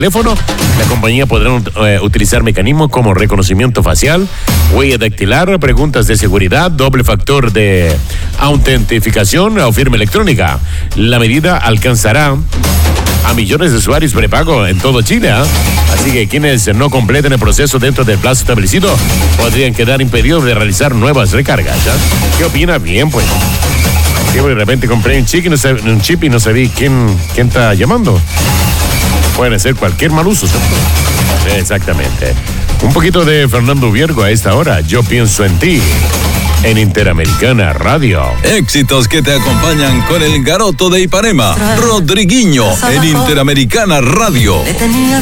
teléfono. La compañía podrá utilizar mecanismos como reconocimiento facial, huella dactilar, preguntas de seguridad, doble factor de autentificación o firma electrónica. La medida alcanzará a millones de usuarios prepago en todo Chile, ¿eh? Así que quienes no completen el proceso dentro del plazo establecido podrían quedar impedidos de realizar nuevas recargas, ¿eh? ¿Qué opina? Bien, pues. Yo de repente compré un chip y no sabía quién está llamando. Pueden ser cualquier mal uso, ¿cierto? Exactamente. Un poquito de Fernando Viergo a esta hora. Yo pienso en ti. En Interamericana Radio. Éxitos que te acompañan con el garoto de Ipanema, Rodriguinho, en Interamericana Radio.